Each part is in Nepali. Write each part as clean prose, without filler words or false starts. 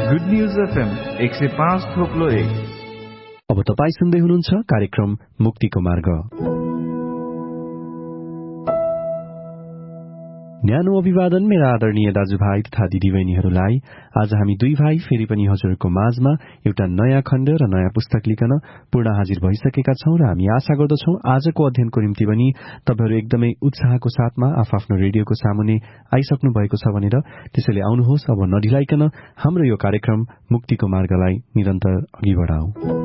Good news FM 105.1। अब तपाईं सुन्दै हुनुहुन्छ कार्यक्रम मुक्तिको मार्ग। न्यानो अभिवादन मेरा आदरणीय दाजुभाइ तथा दिदीबहिनीहरूलाई। आज हामी दुई भाइ फेरि पनि हजुरको माझमा एउटा नयाँ खण्ड र नयाँ पुस्तक लिकन पूर्ण हाजिर भइसकेका छौं र हामी आशा गर्दछौं आजको अध्ययनको निम्ति पनि तपाईहरू एकदमै उत्साहको साथमा आफ्नो रेडियोको सामुने आइसक्नु भएको छ भनेर। त्यसैले आउनुहोस्, अब नढिलाइकन हाम्रो यो कार्यक्रम मुक्तिको मार्गलाई निरन्तर अघि बढाऊ।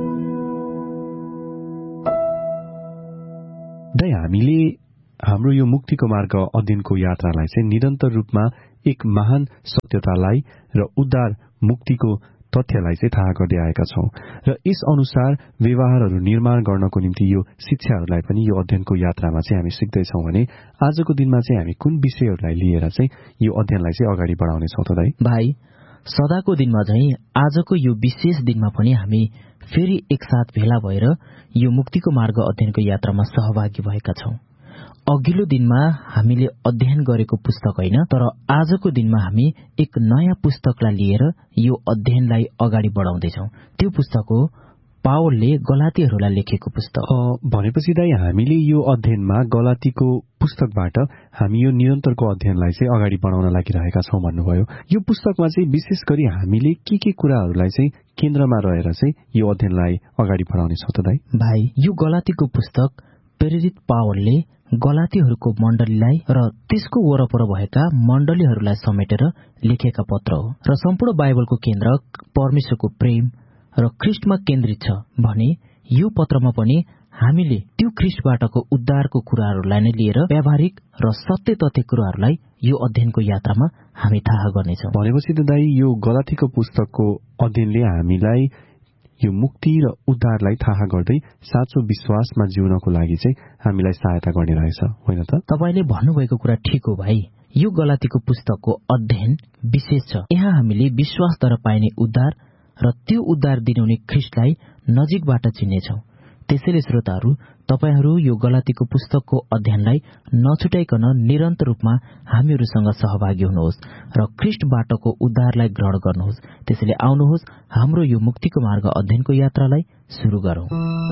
हामीले हाम्रो यो मुक्तिको मार्ग अध्ययनको यात्रालाई चाहिँ निरन्तर रूपमा एक महान सत्यतालाई र उद्धार मुक्तिको तथ्यलाई चाहिँ थाहा गर्दै आएका छौं र यस अनुसार व्यवहारहरू निर्माण गर्नको निम्ति यो शिक्षाहरूलाई पनि यो अध्ययनको यात्रामा चाहिँ हामी सिक्दैछौं भने आजको दिनमा चाहिँ हामी कुन विषयहरूलाई लिएर चाहिँ यो अध्ययनलाई चाहिँ अगाडि बढाउनेछौं त भाइ? सदाको दिनमा चाहिँ आजको यो विशेष दिनमा पनि हामी फेरि एकसाथ भेला भएर यो मुक्तिको मार्ग अध्ययनको यात्रामा सहभागी भएका छौं। अघिल्लो दिनमा हामीले अध्ययन गरेको पुस्तक होइन, तर आजको दिनमा हामी एक नयाँ पुस्तकलाई लिएर यो अध्ययनलाई अगाडि बढाउँदैछौं। त्यो पुस्तक हो पावलले गलातीहरूलाई लेखेको पुस्तक। भनेपछि दाइ हामीले यो अध्ययनमा गलातीको पुस्तकबाट हामी यो निरन्तरको अध्ययनलाई चाहिँ अगाडि बढाउन लागिरहेका छौं भन्नुभयो। यो पुस्तकमा चाहिँ विशेष गरी हामीले के कुराहरूलाई चाहिँ केन्द्रमा रहेर चाहिँ यो अध्ययनलाई अगाडि बढाउनेछौं त दाइ? भाइ, यो गलातीको पुस्तक प्रेरित पावलले गलातीहरूको मण्डलीलाई र त्यसको वरपर भएका मण्डलीहरूलाई समेटेर लेखेका पत्र हो र सम्पूर्ण बाइबलको केन्द्र परमेश्वरको प्रेम र ख्रिस्टमा केन्द्रित छ भने यो पत्रमा पनि हामीले त्यो ख्रिस्टबाटको उद्धारको कुराहरूलाई नै लिएर व्यावहारिक र सत्य तथ्य कुराहरूलाई यो अध्ययनको यात्रामा हामी थाहा गर्नेछौँ। भनेपछि त दाइ यो गलातीको पुस्तकको अध्ययनले हामीलाई यो मुक्ति र उद्धारलाई थाहा गर्दै साँचो विश्वासमा जिउनको लागि चाहिँ हामीलाई सहायता गर्ने रहेछ, होइन त? तपाईले भन्नुभएको कुरा ठिक हो भाइ। यो गलातीको पुस्तकको अध्ययन विशेष छ। यहाँ हामीले विश्वासद्वारा पाइने उद्धार र त्यो उद्धार दिनुहुने ख्रिस्टलाई नजिकबाट चिन्नेछौँ। त्यसैले श्रोताहरू, तपाईहरू यो गलातीको पुस्तकको अध्ययनलाई नछुटाइकन निरन्तर रूपमा हामीहरूसँग सहभागी हुनुहोस् र ख्रिस्टबाटको उद्धारलाई ग्रहण गर्नुहोस्। त्यसैले आउनुहोस्, हाम्रो यो मुक्तिको मार्ग अध्ययनको यात्रालाई सुरु गरौं।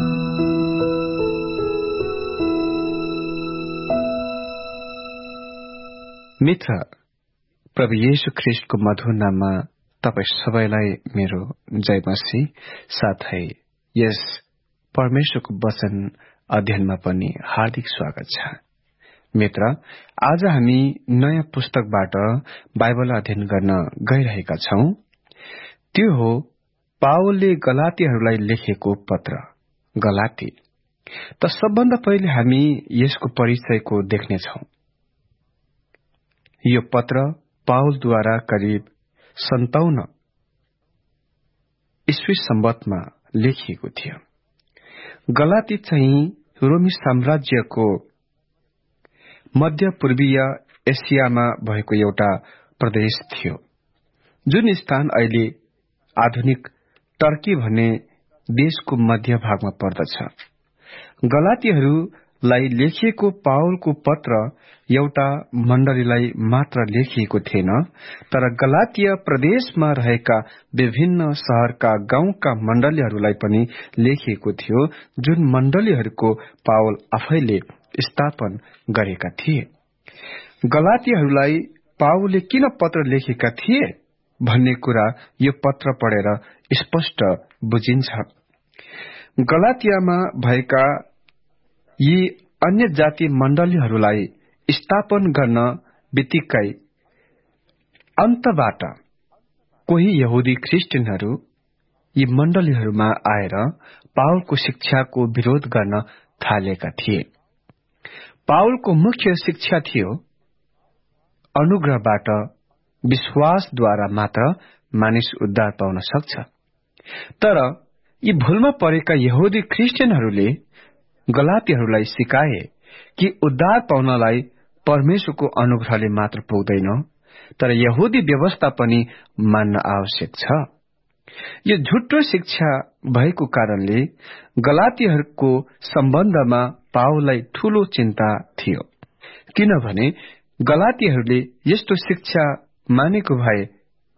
मित्र, प्रभु येशू ख्रिस्टको मधुर नाममा तपाईं सबैलाई मेरो जय मसीह, साथै यस परमेश्वरको वचन अध्ययनमा पनि हार्दिक स्वागत छ। मित्र, आज हामी नयाँ पुस्तकबाट बाइबल अध्ययन गर्न गइरहेका छौं। त्यो हो पावलले गलातीहरूलाई लेखेको पत्र गलाती। त सबभन्दा पहिले हामी यसको परिचयको देख्नेछौं। यो पत्र पावलद्वारा करिब 57 ईस्वी सम्वतमा लेखिएको थियो। गलाती चाहिँ रोमी साम्राज्यको मध्य पूर्वीय एसियामा भएको एउटा प्रदेश थियो, जुन स्थान अहिले आधुनिक टर्की भन्ने देशको मध्य भागमा पर्दछ। गलातीहरूलाई लेखिएको पावलको पत्र एउटा मण्डलीलाई मात्र लेखिएको थिएन, तर गलातीय प्रदेशमा रहेका विभिन्न शहरका गाउँका मण्डलीहरूलाई पनि लेखिएको थियो, जुन मण्डलीहरूको पावल आफैले स्थापन गरेका थिए। गलातीहरूलाई पावलले किन पत्र लेखेका थिए भन्ने कुरा यो पत्र पढेर स्पष्ट बुझिन्छ। गलातीयामा भएका यी अन्य जाति मण्डलीहरूलाई स्थापन गर्न बित्तिकै अन्तबाट कोही यहुदी ख्रिस्टियनहरू यी मण्डलीहरूमा आएर पावलको शिक्षाको विरोध गर्न थालेका थिए। पावलको मुख्य शिक्षा थियो अनुग्रहबाट विश्वासद्वारा मात्र मानिस उद्धार पाउन सक्छ। तर यी भूलमा परेका यहुदी ख्रिस्टियनहरूले गलातीहरूलाई सिकाए कि उद्धार पाउनलाई परमेश्वरको अनुग्रहले मात्र पुग्दैन, तर यहुदी व्यवस्था पनि मान्न आवश्यक छ। यो झुटो शिक्षा भएको कारणले गलातीहरूको सम्बन्धमा पावललाई ठूलो चिन्ता थियो, किनभने गलातीहरूले यस्तो शिक्षा मानेको भए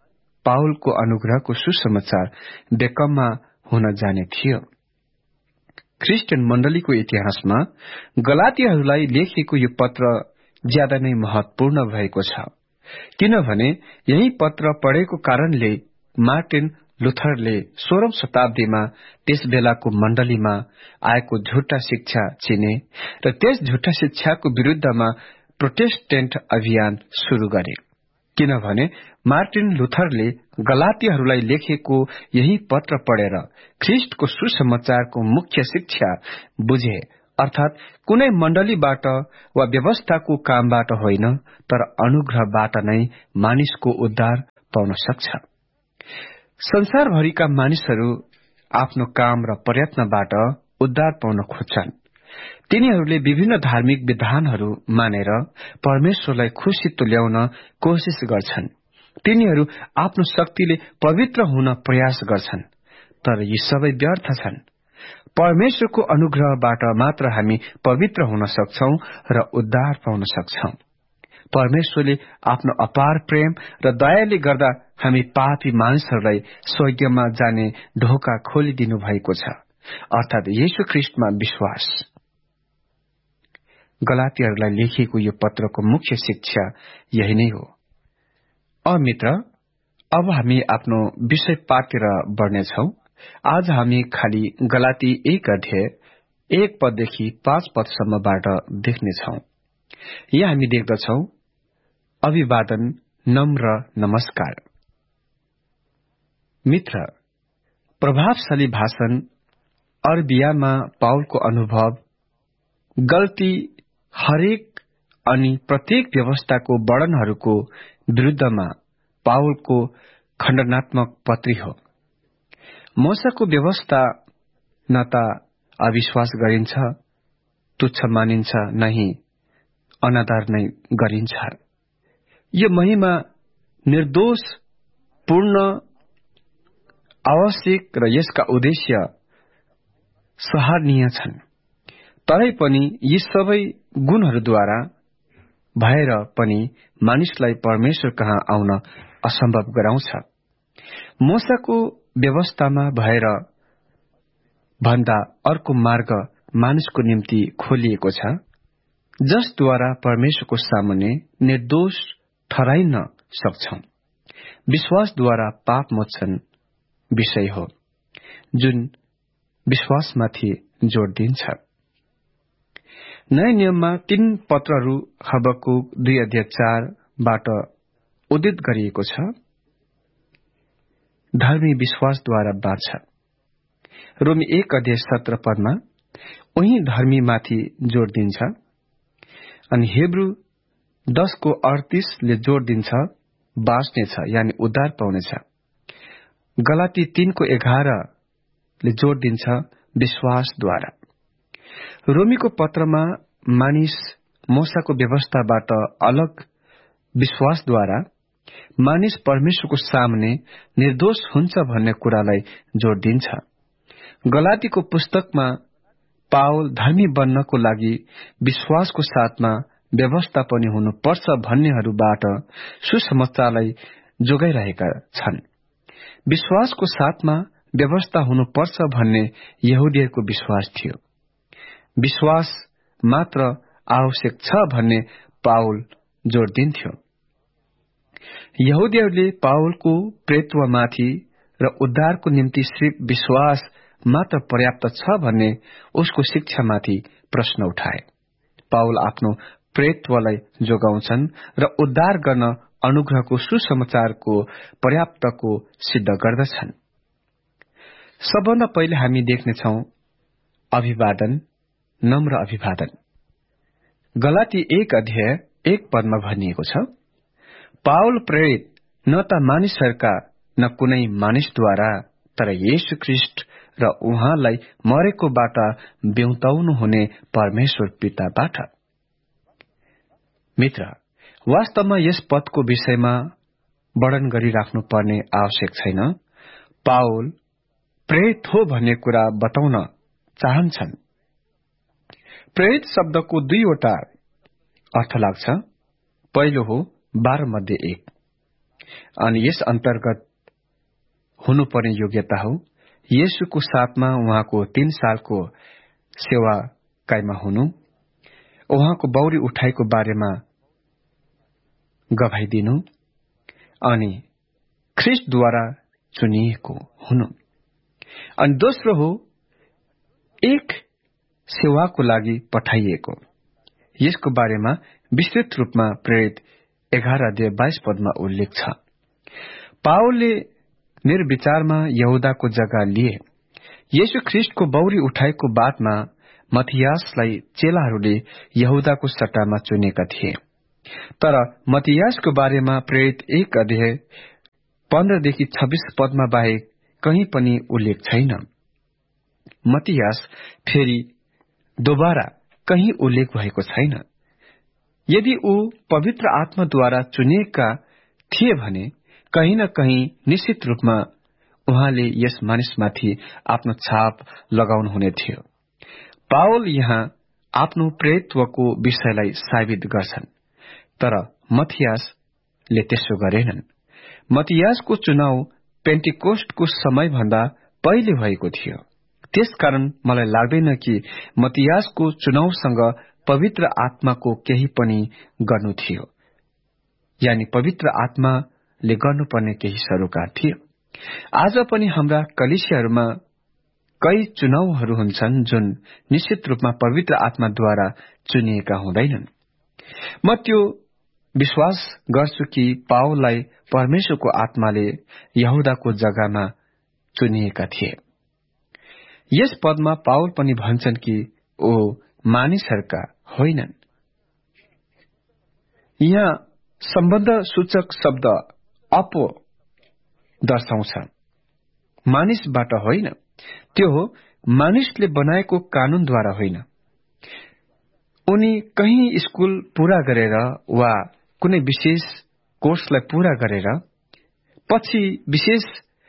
पाउलको अनुग्रहको सुसमाचार बेकममा हुन जाने थियो। क्रिस्चियन मण्डलीको इतिहासमा गलातीहरूलाई लेखिएको यो पत्र ज्यादा नै महत्वपूर्ण भएको छ, किनभने यही पत्र पढेको कारणले मार्टिन लुथरले 16औं शताब्दीमा त्यस बेलाको मण्डलीमा आएको झुट्टा शिक्षा चिने र त्यस झुट्टा शिक्षाको विरूद्धमा प्रोटेस्टेन्ट अभियान शुरू गरे। किनभने मार्टिन लुथरले गलातीहरूलाई लेखेको यही पत्र पढेर ख्रिस्टको सुसमाचारको मुख्य शिक्षा बुझे, अर्थात कुनै मण्डलीबाट वा व्यवस्थाको कामबाट होइन, तर अनुग्रहबाट नै मानिसको उद्धार पाउन सक्छ। संसारभरिका मानिसहरू आफ्नो काम र प्रयत्नबाट उद्धार पाउन खोज्छन्। तिनीहरूले विभिन्न धार्मिक विधानहरू मानेर परमेश्वरलाई खुशी तुल्याउन कोशिश गर्छन्। तिनीहरू आफ्नो शक्तिले पवित्र हुन प्रयास गर्छन्, तर यी सबै व्यर्थ छन्। परमेश्वरको अनुग्रहबाट मात्र हामी पवित्र हुन सक्छौं र उद्धार पाउन सक्छौं। परमेश्वरले आफ्नो अपार प्रेम र दयाले गर्दा हामी पापी मानिसहरूलाई स्वर्गमा जाने ढोका खोलिदिनु भएको छ, अर्थात येशू ख्रिस्टमा विश्वास। गलातीहरूलाई लेखिएको यो पत्रको मुख्य शिक्षा यही नै हो। मित्र, अब हामी आफ्नो विषय पाठतिर बढ्नेछौं। आज हामी खाली गलाती 1 अध्याय 1 पददेखि 5 पदसम्मबाट देख्नेछौं। यहाँ हामी देख्दछौं, अभिवादन, नम्र नमस्कार। मित्र, प्रभावशाली भाषण, अरबियामा पाउलको अनुभव, गल्ती, हरेक अनि प्रत्येक व्यवस्थाको वर्णनहरूको विरूद्धमा पाउलको खण्डनात्मक पत्री हो। मूसाको व्यवस्था न त अविश्वास गरिन्छ, तुच्छ मानिन्छ, नहीं अनादर नै गरिन्छ। यो महिमा निर्दोष, पूर्ण, आवश्यक र यसका उद्देश्य सराहनीय छन्। तरै पनि यी सबै गुणहरूद्वारा भएर पनि मानिसलाई परमेश्वर कहाँ आउन असम्भव गराउँछ। मूसाको व्यवस्थामा भएर भन्दा अर्को मार्ग मानिसको निम्ति खोलिएको छ, जसद्वारा परमेश्वरको सामुन्ने निर्दोष ठहराइन सक्छौं। विश्वासद्वारा पाप मोचन विषय हो, जुन विश्वासमाथि जोड़ दिन्छ। नयाँ नियममा 3 पत्रहरू हबकुक 2 अध्याय 4बाट उद्धृत गरिएको छ। धर्मी विश्वासद्वारा बाँच्छ। रोमी 1 अध्याय 17 पदमा उही धर्मीमाथि जोड़ दिन्छ, अनि हेब्रू 10:38 ले जोड़ दिन्छ बाँच्नेछ, यानि उद्धार पाउनेछ। गलाती 3:11 ले जोड़ दिन्छ विश्वासद्वारा। रोमीको पत्रमा मानिस मूसाको व्यवस्थाबाट अलग विश्वासद्वारा मानिस परमेश्वरको सामने निर्दोष हुन्छ भन्ने कुरालाई जोड़ दिन्छ। गलातीको पुस्तकमा पाउल धर्मी बन्नको लागि विश्वासको साथमा व्यवस्था पनि हुनुपर्छ भन्नेहरूबाट सुसमाचारलाई जोगाइरहेका छन्। विश्वासको साथमा व्यवस्था हुनुपर्छ भन्ने यहुदीहरूको विश्वास थियो। विश्वास मात्र आवश्यक छ भन्ने पाउल जोड़ दिन्थ्यो। यहुदीहरूले पाउलको प्रेतत्वमाथि र उद्धारको निम्ति सिर्फ विश्वास मात्र पर्याप्त छ भन्ने उसको शिक्षामाथि प्रश्न उठाए। पाउल आफ्नो प्रेतत्वलाई जोगाउँछन् र उद्धार गर्न अनुग्रहको सुसमाचारको पर्याप्तको सिद्ध गर्दछन्। सबभन्दा पहिले हामी देख्नेछौं अभिवादन, नम्र अभिवादन। गलाती 1 अध्याय 1 पदमा भनिएको छ, पाउल प्रेरित न त मानिसहरूका न कुनै मानिसद्वारा, तर येशू ख्रिस्ट र उहाँलाई मरेकोबाट ब्याउताउनु हुने परमेश्वर पिताबाट। मित्र, वास्तवमा यस पदको विषयमा वर्णन गरिराख्नु पर्ने आवश्यक छैन। पाउल प्रेरित हो भन्ने कुरा बताउन चाहन्छन्। प्रेरित शब्दको 2वटा अर्थ लाग्छ। पहिलो हो 12 मध्ये 1, अनि यस अन्तर्गत हुनुपर्ने योग्यता हो। येशूको साथमा उहाँको 3 सालको सेवाकाईमा हुनु, उहाँको बौरी उठाइको बारेमा गवाही दिनु अनि ख्रिस्टद्वारा चुनिएको हुनु। अनि दोस्रो हो एक सेवाको लागि पठाइएको। यसको बारेमा विस्तृत रूपमा प्रेरित 11:22 उल्लेख छ। पावलले निर्विचारमा यहुदाको जग्गा लिए। येशू ख्रिस्टको बौरी उठाइको बादमा मथियासलाई चेलाहरूले यहुदाको सट्टामा चुनेका थिए। तर मथियासको बारेमा प्रेरित 1:15-26 बाहेक कहीँ पनि उल्लेख छैन। मथियास फेरि दोबारा कहीँ उल्लेख भएको छैन। यदि ऊ पवित्र आत्माद्वारा चुनिएका थिए भने कहीँ न कहीँ निश्चित रूपमा उहाँले यस मानिसमाथि आफ्नो छाप लगाउनु हुने थियो। पावल यहाँ आफ्नो प्रेरितत्वको विषयलाई साबित गर्छन्, तर मथियासले त्यसो गरेनन्। मथियासको चुनाव पेन्टिकोस्टको समयभन्दा पहिले भएको थियो। त्यसकारण मलाई लाग्दैन कि मथियासको चुनावसँग पवित्र आत्माको केही पनि गर्नु थियो, यानी पवित्र आत्माले गर्नुपर्ने केही सरोकार थियो। आज पनि हाम्रा कलिसियाहरूमा कई चुनावहरू हुन्छन् जुन निश्चित रूपमा पवित्र आत्माद्वारा चुनिएका हुँदैनन्। म त्यो विश्वास गर्छु कि पावललाई परमेश्वरको आत्माले यहुदाको जग्गामा चुनिएका थिए। यस पदमा पावल पनि भन्छन् कि ओ मानिसहरूका होइनन्। यहाँ सम्बन्ध सूचक शब्द अपो दर्शाउँछ, मानिसबाट होइन। त्यो हो मानिसले बनाएको कानूनद्वारा होइन। उनी कहीँ स्कूल पूरा गरेर वा कुनै विशेष कोर्सलाई पूरा गरेर पछि विशेष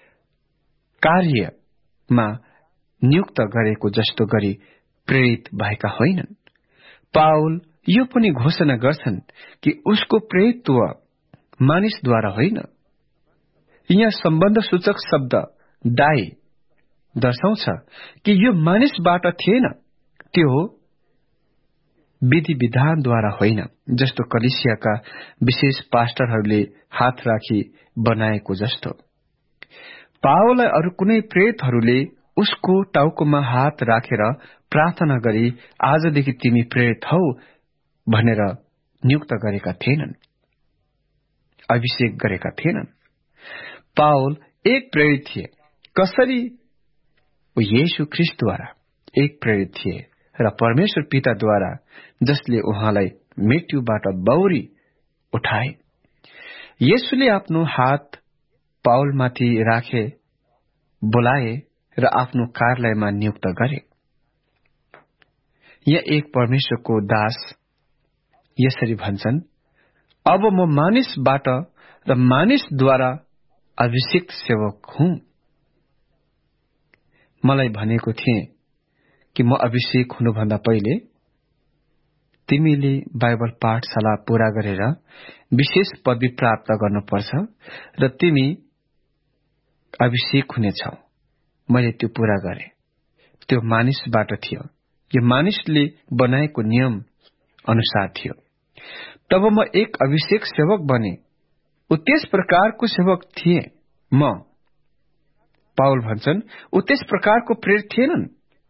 कार्यमा नियुक्त गरेको जस्तो गरी प्रेरित भएका होइनन्। पावल यो पनि घोषणा गर्छन् कि उसको प्रेरितत्व मानिसद्वारा होइन। यहाँ सम्बन्ध सूचक शब्द दाई दर्शाउँछ कि यो मानिसबाट थिएन। त्यो हो विधि विधानद्वारा होइन, जस्तो कलिसियाका विशेष पास्टरहरूले हात राखी बनाएको जस्तो। पावललाई अरू कुनै प्रेरितहरूले उसको टाउकोमा हात राखेर प्रार्थना गरी आजदेखि तिमी प्रेरित हौ भनेर नियुक्त गरेका थिएनन्, अभिषेक गरेका थिएनन्। पावल एक प्रेरित थिए। कसरी? येशू ख्रिस्टद्वारा एक प्रेरित थिए र परमेश्वर पिताद्वारा जसले उहाँलाई मृत्युबाट बौरी उठाए। येशूले आफ्नो हात पावलमाथि राखे, बोलाए र आफ्नो कार्यालयमा नियुक्त गरे। यहाँ एक परमेश्वरको दास यसरी भन्छन्, अब म मानिसबाट र मानिसद्वारा अभिषिक्त सेवक हुँ। मलाई भनेको थिए कि म अभिषेक हुनुभन्दा पहिले तिमीले बाइबल पाठशाला पूरा गरेर विशेष पदवी प्राप्त गर्नुपर्छ र तिमी अभिषेक हुनेछौ। मैले त्यो पूरा गरे। त्यो मानिसबाट थियो। यो मानिसले बनाएको नियम अनुसार थियो। तब म एक अभिषेक सेवक बने। ऊ त्यस प्रकारको सेवक थिए। म पावल भन्छन् ऊ त्यस प्रकारको प्रेरित थिएनन्।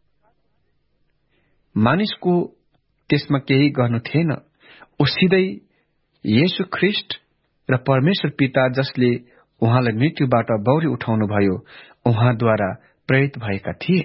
मानिसको त्यसमा केही गर्नु थिएन। ऊ सिधै येशू ख्रिस्ट र परमेश्वर पिता जसले उहाँलाई मृत्युबाट बौरी उठाउनु भयो उहाँद्वारा प्रेरित भएका थिए।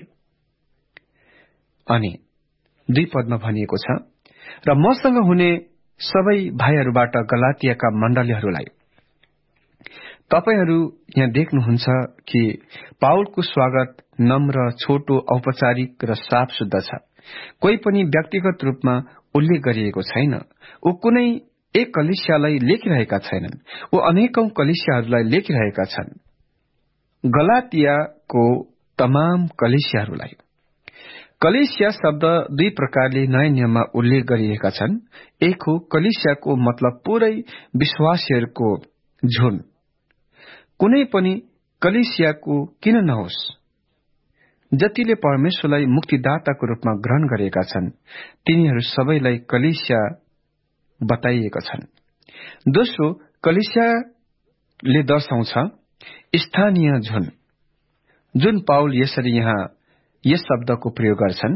अनि 2 पदमा भनिएको छ, र मसँग हुने सबै भाइहरूबाट गलातियाका मण्डलीहरूलाई। तपाईहरू यहाँ देख्नुहुन्छ कि पावलको स्वागत नम्र, छोटो, औपचारिक र साफ शुद्ध छ। कोही पनि व्यक्तिगत रूपमा उल्लेख गरिएको छैन। ऊ कुनै एक कलिसियालाई लेखिरहेका छैनन्। ऊ अनेकौं कलिसियाहरूलाई लेखिरहेका छन्। गलातियाको तमाम कलिसियाहरूलाई। कलिसिया शब्द 2 प्रकारले नयाँ नियममा उल्लेख गरिएका छन्। एक हो कलिसियाको मतलब पूरै विश्वासीहरूको झुण्ड। कुनै पनि कलिसियाको किन नहोस्? जतिले परमेश्वरलाई मुक्तिदाताको रूपमा ग्रहण गरेका छन् तिनीहरू सबैलाई कलिसिया बताइएका छन्। दोस्रो, कलिसियाले दर्शाउँछ स्थानीय झुन, जुन पाउल यसरी यहाँ यस शब्दको प्रयोग गर्छन्।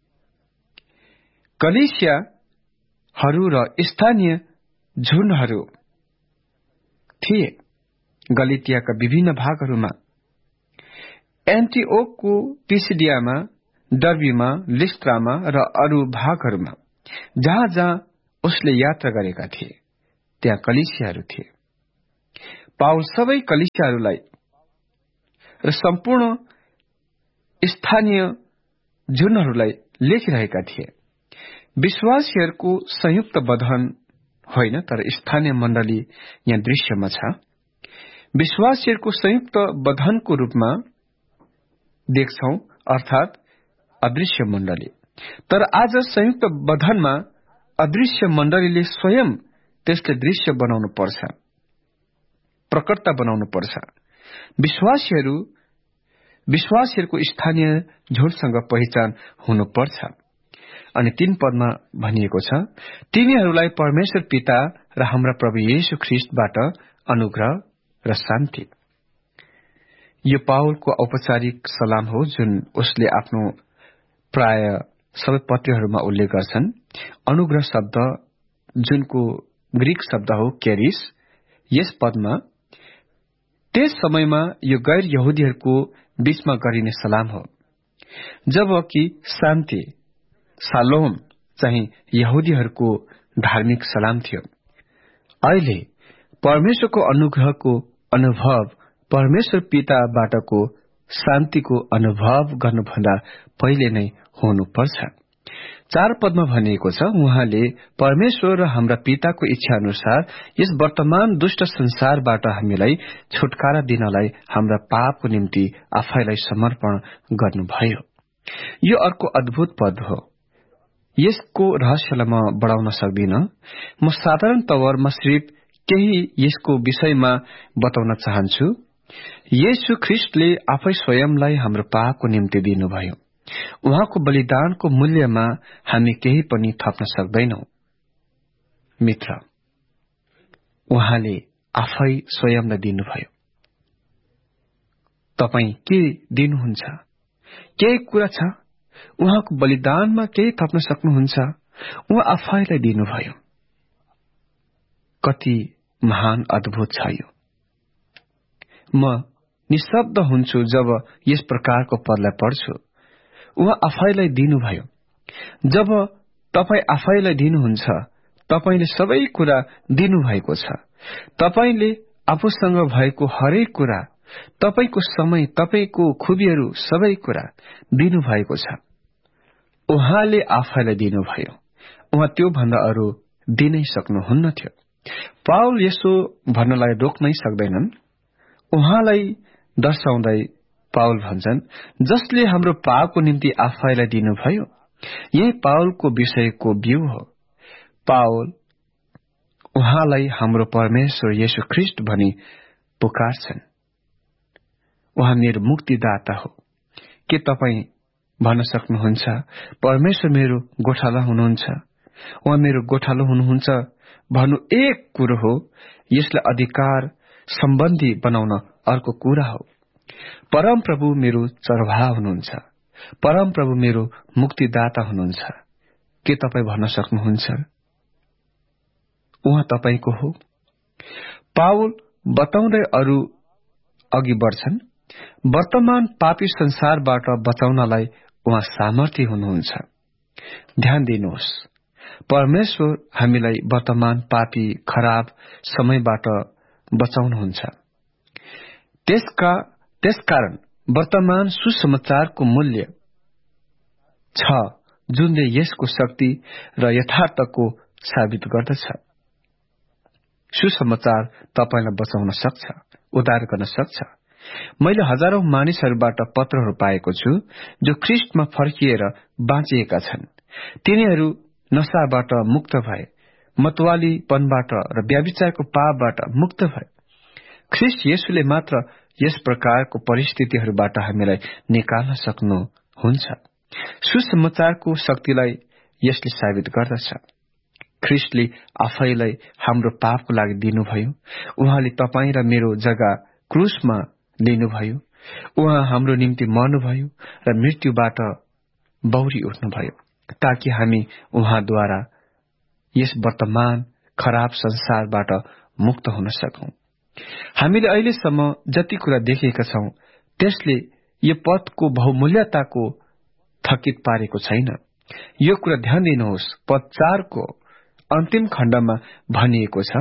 कलिसियाहरू र स्थानीय झुन्डहरू थिए गलातियाका विभिन्न भागहरूमा, एन्टिओखको पिसिडियामा, डर्बीमा, लिस्त्रामा र अरू भागहरूमा जहाँ जहाँ उसले यात्रा गरेका थिए त्यहाँ कलिसियाहरू थिए। पाउल सबै कलिसियाहरूलाई र सम्पूर्ण स्थानीय झुन्डहरूलाई लेखिरहेका थिए। विश्वासीहरूको संयुक्त बन्धन होइन, तर स्थानीय मण्डली यहाँ दृश्यमा छ। विश्वासीहरूको संयुक्त बन्धनको रूपमा देख्छौं, अर्थात अदृश्य मण्डली। तर आज संयुक्त बन्धनमा अदृश्य मण्डलीले स्वयं त्यसले दृश्य बनाउनु पर्छ, प्रकटता बनाउनु पर्छ। विश्वासीहरूको स्थानीय झुन्डसँग पहिचान हुनुपर्छ। अनि 3 पदमा भनिएको छ, तिनीहरूलाई परमेश्वर पिता र हाम्रा प्रभु येशू ख्रीष्टबाट अनुग्रह र शान्ति। यो पाउलको औपचारिक सलाम हो, जुन उसले आफ्नो प्राय सबै पत्रहरूमा उल्लेख गर्छन्। अनुग्रह शब्द, जुनको ग्रीक शब्द हो केरिस, यस पदमा त्यस समयमा यो गैर यहुदीहरूको बीचमा गरिने सलाम हो, जबकि शान्ति शालोम चाहिँ यहुदीहरूको धार्मिक सलाम थियो। अहिले परमेश्वरको अनुग्रहको अनुभव परमेश्वर पिताबाटको शान्तिको अनुभव गर्नुभन्दा पहिले नै हुनुपर्छ। 4 पदमा भनिएको छ, उहाँले परमेश्वर र हाम्रा पिताको इच्छा अनुसार यस वर्तमान दुष्ट संसारबाट हामीलाई छुटकारा दिनलाई हाम्रा पापको निम्ति आफैलाई समर्पण गर्नुभयो। यो अर्को अद्भुत पद हो। यसको रहस्यलाई म बढाउन सक्दिन। म साधारण तवरमा सिर्फ केही यसको विषयमा बताउन चाहन्छु। येशू ख्रीष्टले आफै स्वयंलाई हाम्रो पापको निम्ति दिनुभयो। उहाँको बलिदानको मूल्यमा हामी केही पनि थप्न सक्दैनौं। मित्र, उहाँले आफै स्वयंलाई दिनुभयो। तपाई के दिनुहुन्छ? केही कुरा छ? उहाँको बलिदानमा केही थप्न सक्नुहुन्छ? उहाँ आफैलाई दिनुभयो। कति महान अद्भुत छ यो। म निशब्द हुन्छु जब यस प्रकारको पदलाई पढ्छु। उहाँ आफैलाई दिनुभयो। जब तपाई आफैलाई दिनुहुन्छ, तपाईले सबै कुरा दिनुभएको छ। तपाईले आफूसँग भएको हरेक कुरा, तपाईको समय, तपाईको खुबीहरू, सबै कुरा दिनुभएको छ। उहाँले आफैलाई दिनुभयो। उहाँ त्यो भन्दा अरू दिनै सक्नुहुन्न थियो। पाउल यसो भन्नलाई रोक्नै सक्दैनन्। उहाँलाई दर्शाउँदै पाउल भन्छन्, जसले हाम्रो पापको निम्ति आफैलाई दिनुभयो। यही पाउलको विषयको बिउ हो। पाउल उहाँलाई हाम्रो परमेश्वर येशू ख्रीष्ट भनी पुकार्छन्। उहाँ मेरो मुक्तिदाता हो। के तपाई भन्न सक्नुहुन्छ, परमेश्वर मेरो गोठाला हुनुहुन्छ, उहाँ मेरो गोठालो हुनुहुन्छ भन्नु एक कुरो हो, यसलाई अधिकार सम्बन्धी बनाउन अर्को कुरा हो। परम प्रभु मेरो चरवाहा हुनुहुन्छ, परम प्रभु मेरो मुक्तिदाता हुनुहुन्छ। के तपाई भन्न सक्नुहुन्छ उहाँ तपाईको हो? पाउल बताउँदै अरू अघि बढ्छन्। वर्तमान पापी संसारबाट बचाउनलाई उहाँ सामर्थ्य हुनुहुन्छ। ध्यान दिनुहोस्, परमेश्वर हामीलाई वर्तमान पापी खराब समयबाट बचाउनुहुन्छ। त्यसकारण वर्तमान सुसमाचारको मूल्य छ, जुनले यसको शक्ति र यथार्थको साबित गर्दछ। सुसमाचार तपाईलाई बचाउन सक्छ, उद्धार गर्न सक्छ। मैले हजारौं मानिसहरूबाट पत्रहरू पाएको छु जो ख्रीष्टमा फर्किएर बाँचिएका छन्। तिनीहरू नशाबाट मुक्त भए, मतवालीपनबाट र व्यभिचारको पापबाट मुक्त भए। ख्रीष्ट येशूले मात्र यस प्रकारको परिस्थितिहरूबाट हामीलाई निकाल्न सक्नुहुन्छ। सुसमाचारको शक्तिलाई यसले साबित गर्दछ। ख्रीष्टले आफैलाई हाम्रो पापको लागि दिनुभयो। उहाँले तपाईँ र मेरो जग्गा क्रुसमा लिनुभयो। उहाँ हाम्रो निम्ति मर्नुभयो र मृत्युबाट बौरी उठ्नुभयो, ताकि हामी उहाँद्वारा यस वर्तमान खराब संसारबाट मुक्त हुन सकौं। हामीले अहिलेसम्म जति कुरा देखेका छौं त्यसले यो पदको बहुमूल्यताको थकित पारेको छैन। यो कुरा ध्यान दिनुहोस्, पद 4 को अन्तिम खण्डमा भनिएको छ,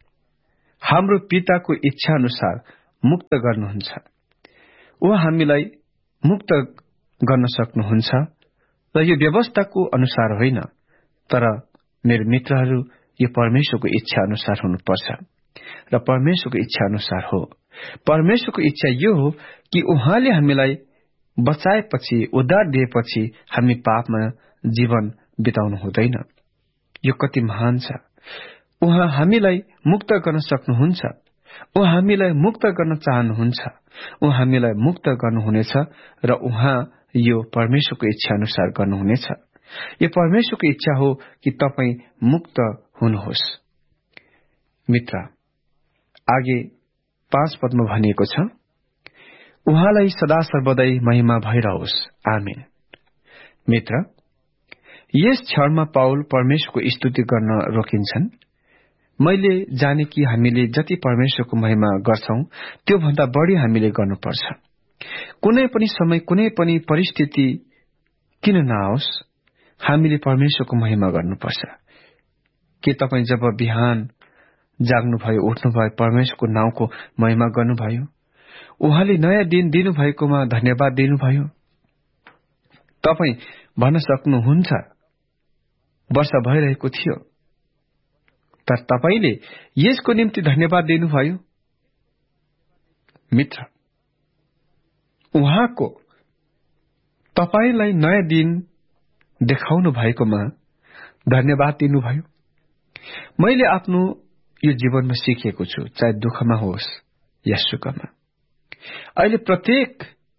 हाम्रो पिताको इच्छा अनुसार मुक्त गर्नुहुन्छ। उहाँ हामीलाई मुक्त गर्न सक्नुहुन्छ र यो व्यवस्थाको अनुसार होइन, तर मेरो मित्रहरू, यो परमेश्वरको इच्छा अनुसार हुनुपर्छ र परमेश्वरको इच्छा अनुसार हो। परमेश्वरको इच्छा यो हो कि उहाँले हामीलाई बचाएपछि, उद्धार दिएपछि हामी पापमा जीवन बिताउनु हुँदैन। यो कति महान छ। उहाँ हामीलाई मुक्त गर्न सक्नुहुन्छ। उहाँ हामीलाई मुक्त गर्न चाहनुहुन्छ। उहाँ हामीलाई मुक्त गर्नुहुनेछ र उहाँ यो परमेश्वरको इच्छा अनुसार गर्नुहुनेछ। यो परमेश्वरको इच्छा हो कि तपाईँ मुक्त हुनुहोस्। मित्र, आगे 5 पदमा भनिएको छ, उहाँलाई सदा सर्वदै महिमा भइरहोस्। आमेन। मित्र, यस क्षणमा पाउल परमेश्वरको स्तुति गर्न रोकिन्छन्। मैले जाने कि हामीले जति परमेश्वरको महिमा गर्छौं त्योभन्दा बढी हामीले गर्नुपर्छ। कुनै पनि समय, कुनै पनि परिस्थिति किन नआओस्, हामीले परमेश्वरको महिमा गर्नुपर्छ। के तपाईँ जब बिहान जाग्नुभयो, उठ्नुभयो, परमेश्वरको नाउँको महिमा गर्नुभयो? उहाँले नयाँ दिन दिनुभएकोमा धन्यवाद दिनुभयो? तपाईँ भन्न सक्नुहुन्छ, वर्षा भइरहेको थियो, तर तपाईले यसको निम्ति धन्यवाद दिनुभयो? मित्र, उहाँको तपाईलाई नयाँ दिन देखाउनु भएकोमा धन्यवाद दिनुभयो? मैले आफ्नो यो जीवनमा सिकेको छु, चाहे दुःखमा होस् या सुखमा, अहिले प्रत्येक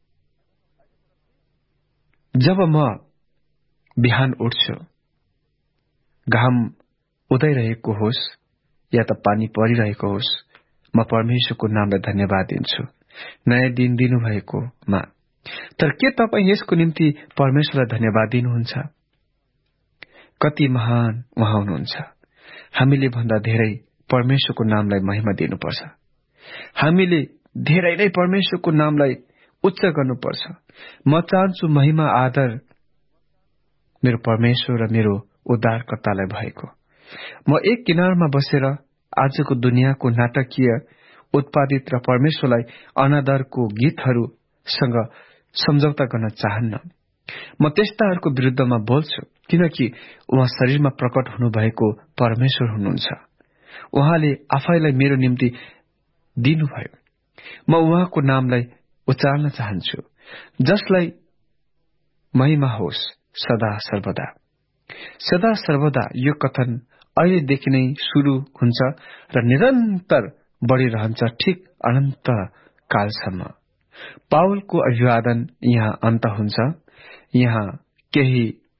जब म बिहान उठ्छु, घाम उदाइरहेको होस् या त पानी परिरहेको होस्, म परमेश्वरको नामलाई धन्यवाद दिन्छु नयाँ दिन दिनुभएकोमा। तर के तपाईँ यसको निम्ति परमेश्वरलाई धन्यवाद दिनुहुन्छ? कति महान उहाँ हुनुहुन्छ। हामीले भन्दा धेरै परमेश्वरको नामलाई महिमा दिनुपर्छ। हामीले धेरै नै परमेश्वरको नामलाई उच्च गर्नुपर्छ। म चाहन्छु महिमा आदर मेरो परमेश्वर र मेरो उद्धारकर्तालाई भएको। म एक किनारमा बसेर आजको दुनियाँको नाटकीय उत्पादित र परमेश्वरलाई अनादरको गीतहरूसँग सम्झौता गर्न चाहन्न। म त्यस्ताहरूको विरुद्धमा बोल्छु, किनकि उहाँ शरीरमा प्रकट हुनुभएको परमेश्वर हुनुहुन्छ। उहाँले आफैलाई मेरो निम्ति दिनुभयो। म उहाँको नामलाई उच्चार्न चाहन्छु, जसलाई महिमा होस् सदा सर्वदा। सदा सर्वदा यो कथन अहिलेदेखि नै शुरू हुन्छ र निरन्तर बढ़िरहन्छ, ठिक अनन्त कालसम्म। पाउलको अभिवादन यहाँ अन्त हुन्छ। यहाँ केही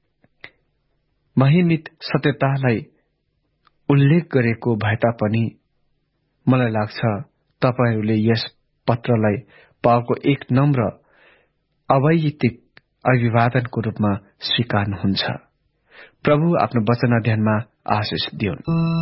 महिमित सत्यतालाई उल्लेख गरेको भए तापनि मलाई लाग्छ तपाईहरूले यस पत्रलाई पाउलको एक नम्र अवैयिक अभिवादनको रूपमा स्वीकार्नुहुन्छ। प्रभु आफ्नो वचन अध्ययनमा आशिष दिउन्।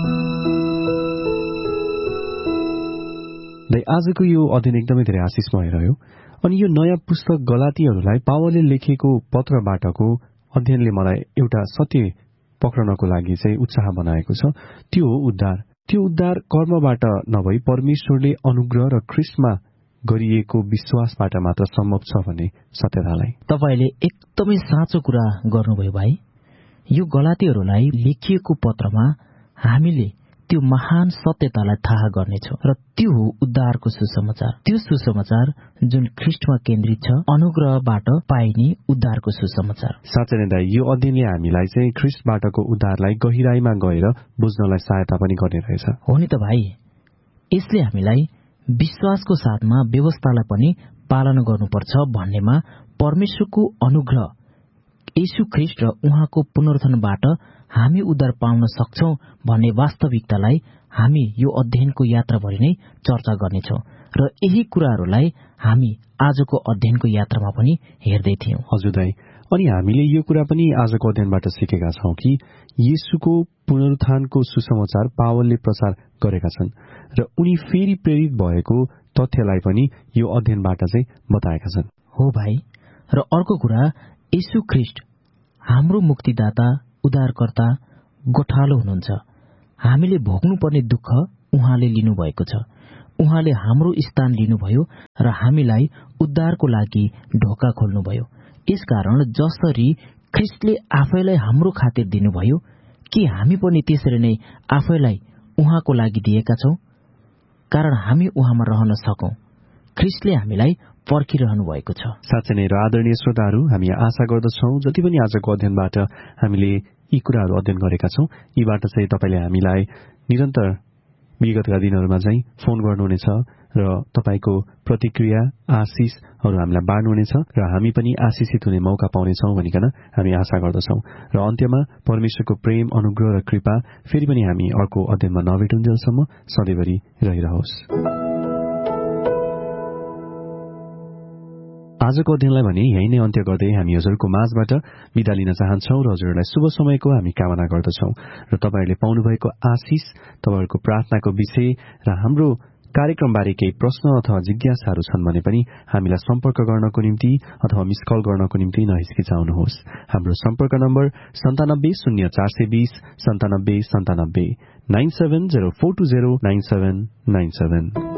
आजको यो अध्ययन एकदमै धेरै आशिषमय रह्यो। अनि यो नयाँ पुस्तक गलातीहरूलाई पावलले लेखेको पत्रबाटको अध्ययनले मलाई एउटा सत्य पक्रनको लागि चाहिँ उत्साह बनाएको छ। त्यो हो उद्धार। त्यो उद्धार कर्मबाट नभई परमेश्वरले अनुग्रह र ख्रीष्टमा गरिएको विश्वासबाट मात्र सम्भव छ भन्ने सत्यतालाई तपाईले एकदमै साँचो कुरा गर्नुभयो भाइ। यो गलातीहरूलाई लेखिएको पत्रमा हामीले त्यो महान सत्यतालाई थाहा गर्नेछौँ र त्यो हो उद्धारको सुसमाचार। त्यो सुसमाचार जुन ख्रीष्टमा केन्द्रित छ, अनुग्रहबाट पाइने उद्धारको सुसमाचार। साँच्चै नै दाइ, यो अध्ययनले हामीलाई चाहिँ ख्रीष्टबाटको उद्धारलाई गहिराईमा गएर बुझ्नलाई सहायता पनि गर्ने रहेछ। हो नि त भाइ। यसले हामीलाई विश्वासको साथमा व्यवस्थालाई पनि पालन गर्नुपर्छ भन्नेमा परमेश्वरको अनुग्रह येशू ख्रीष्ट र उहाँको पुनरुत्थानबाट हामी उद्धार पाउन सक्छौं भन्ने वास्तविकतालाई हामी यो अध्ययनको यात्राभरि नै चर्चा गर्नेछौं र यही कुराहरूलाई हामी आजको अध्ययनको यात्रामा पनि हेर्दै थियौं। हजुर दाइ, अनि हामीले यो कुरा पनि आजको अध्ययनबाट सिकेका छौं कि येशूको पुनरुत्थानको सुसमाचार पावलले प्रचार गरेका छन् र उनी फेरि प्रेरित भएको तथ्यलाई पनि यो अध्ययनबाट चाहिँ बताएका छन्। हो भाइ, र अर्को कुरा, येशू ख्रीष्ट हाम्रो मुक्तिदाता, उद्धारकर्ता, गोठालो हुनुहुन्छ। हामीले भोग्नुपर्ने दुःख उहाँले लिनुभएको छ। उहाँले हाम्रो स्थान लिनुभयो र हामीलाई उद्धारको लागि ढोका खोल्नुभयो। यसकारण जसरी ख्रीष्टले आफैलाई हाम्रो खातिर दिनुभयो, के हामी पनि त्यसरी नै आफैलाई उहाँको लागि दिएका छौं? कारण हामी उहाँमा रहन सकौं। ख्रीष्टले हामीलाई पर्खिरहनु भएको छ। साँच्चै नै, र आदरणीय श्रोताहरू, हामी आशा गर्दछौं जति पनि आजको अध्ययनबाट हामीले यी कुराहरू अध्ययन गरेका छौं, यीबाट चाहिँ तपाईले हामीलाई निरन्तर विगतका दिनहरूमा चाहिँ फोन गर्नुहुनेछ र तपाईको प्रतिक्रिया, आशिषहरू हामीलाई बाँड्नुहुनेछ र हामी पनि आशिषित हुने मौका पाउनेछौं भनिकन हामी आशा गर्दछौं। र अन्त्यमा परमेश्वरको प्रेम, अनुग्रह र कृपा फेरि पनि हामी अर्को अध्ययनमा नभेटुन्जेलसम्म सधैँभरि रहिरहोस्। आजको अध्ययनलाई भने यही नै अन्त्य गर्दै हामी हजुरको माझबाट बिदा लिन चाहन्छौं र हजुरहरूलाई शुभ समयको हामी कामना गर्दछौं र तपाईहरूले पाउनुभएको आशिष, तपाईहरूको प्रार्थनाको विषय र हाम्रो कार्यक्रमबारे केही प्रश्न अथवा जिज्ञासाहरू छन् भने पनि हामीलाई सम्पर्क गर्नको निम्ति अथवा मिस कल गर्नको निम्ति नहिचकिचाउनुहोस्। हाम्रो सम्पर्क नम्बर 970420 9797 9704209797।